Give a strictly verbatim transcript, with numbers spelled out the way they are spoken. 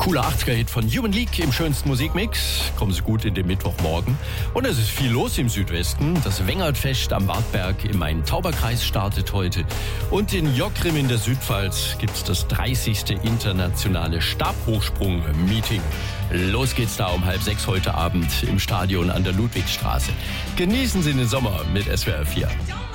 cooler achtziger-Hit von Human League im schönsten Musikmix. Kommen Sie gut in den Mittwochmorgen. Und es ist viel los im Südwesten. Das Wengertfest am Wartberg im Main-Tauber-Kreis startet heute. Und in Jockrim in der Südpfalz gibt es das dreißigste internationale Stabhochsprung-Meeting. Los geht's da um halb sechs heute Abend im Stadion an der Ludwigstraße. Genießen Sie den Sommer mit S W R vier.